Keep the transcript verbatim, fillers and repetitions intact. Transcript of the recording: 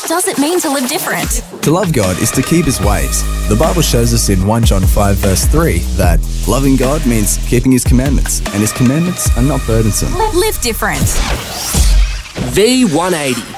does it mean to live different? To love God is to keep His ways. The Bible shows us in First John five verse three that loving God means keeping His commandments, and His commandments are not burdensome. Live different. V one eighty.